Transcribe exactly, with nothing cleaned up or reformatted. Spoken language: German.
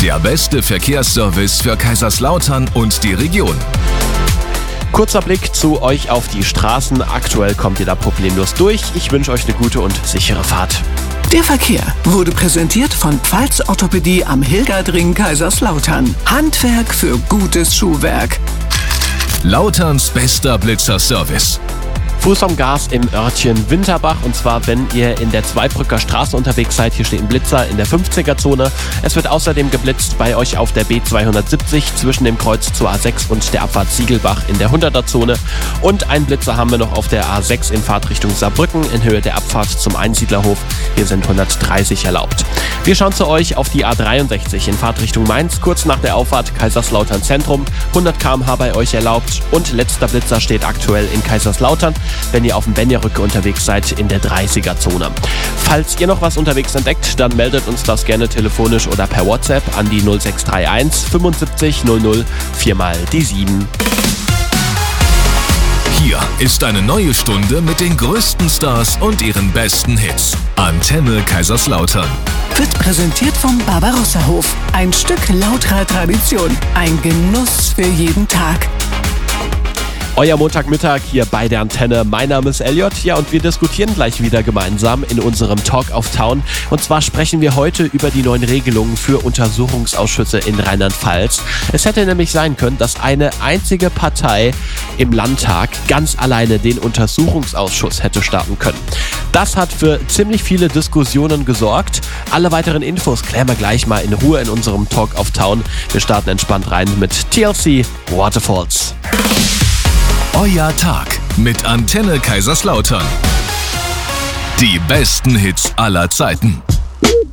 Der beste Verkehrsservice für Kaiserslautern und die Region. Kurzer Blick zu euch auf die Straßen. Aktuell kommt ihr da problemlos durch. Ich wünsche euch eine gute und sichere Fahrt. Der Verkehr wurde präsentiert von Pfalz Orthopädie am Hilgerdring Kaiserslautern. Handwerk für gutes Schuhwerk. Lauterns bester Blitzerservice. Fuß vom Gas im Örtchen Winterbach, und zwar, wenn ihr in der Zweibrücker Straße unterwegs seid. Hier steht ein Blitzer in der fünfziger-Zone. Es wird außerdem geblitzt bei euch auf der B zweihundertsiebzig zwischen dem Kreuz zur A sechs und der Abfahrt Ziegelbach in der hunderter-Zone. Und einen Blitzer haben wir noch auf der A sechs in Fahrtrichtung Saarbrücken in Höhe der Abfahrt zum Einsiedlerhof. Hier sind hundertdreißig erlaubt. Wir schauen zu euch auf die A dreiundsechzig in Fahrtrichtung Mainz, kurz nach der Auffahrt Kaiserslautern Zentrum. hundert Kilometer pro Stunde bei euch erlaubt. Und letzter Blitzer steht aktuell in Kaiserslautern, wenn ihr auf dem Benja-Rücke unterwegs seid, in der dreißiger-Zone. Falls ihr noch was unterwegs entdeckt, dann meldet uns das gerne telefonisch oder per WhatsApp an die null sechs drei eins fünfundsiebzig null null vier mal die sieben. Hier ist eine neue Stunde mit den größten Stars und ihren besten Hits. Antenne Kaiserslautern. Wird präsentiert vom Barbarossa-Hof. Ein Stück lauterer Tradition. Ein Genuss für jeden Tag. Euer Montagmittag hier bei der Antenne. Mein Name ist Elliot. Ja, und wir diskutieren gleich wieder gemeinsam in unserem Talk of Town. Und zwar sprechen wir heute über die neuen Regelungen für Untersuchungsausschüsse in Rheinland-Pfalz. Es hätte nämlich sein können, dass eine einzige Partei im Landtag ganz alleine den Untersuchungsausschuss hätte starten können. Das hat für ziemlich viele Diskussionen gesorgt. Alle weiteren Infos klären wir gleich mal in Ruhe in unserem Talk of Town. Wir starten entspannt rein mit T L C Waterfalls. Euer Tag mit Antenne Kaiserslautern. Die besten Hits aller Zeiten.